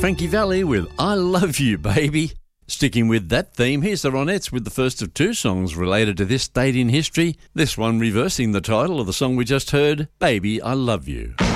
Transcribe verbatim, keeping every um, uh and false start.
Frankie Valli with I Love You, Baby. Sticking with that theme, here's the Ronettes with the first of two songs related to this date in history. This one reversing the title of the song we just heard, Baby, I Love You.